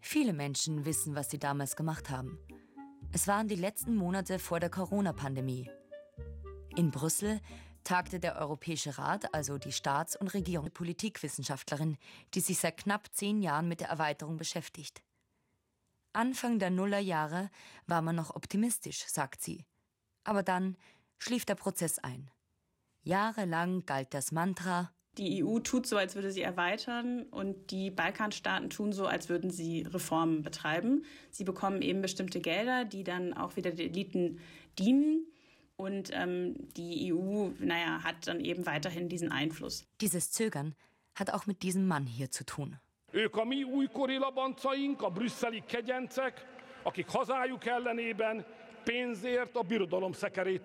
Viele Menschen wissen, was sie damals gemacht haben. Es waren die letzten Monate vor der Corona-Pandemie. In Brüssel tagte der Europäische Rat, also die Staats- und Politikwissenschaftlerin, die sich seit knapp 10 Jahren mit der Erweiterung beschäftigt. Anfang der Nullerjahre war man noch optimistisch, sagt sie. Aber dann schlief der Prozess ein. Jahrelang galt das Mantra: Die EU tut so, als würde sie erweitern, und die Balkanstaaten tun so, als würden sie Reformen betreiben. Sie bekommen eben bestimmte Gelder, die dann auch wieder den Eliten dienen. Und die EU, hat dann eben weiterhin diesen Einfluss. Dieses Zögern hat auch mit diesem Mann hier zu tun. Ők a mi újkori labancaink, a brüsszeli kegyencek, akik hazájuk ellenében pénzért a birodalom szekerét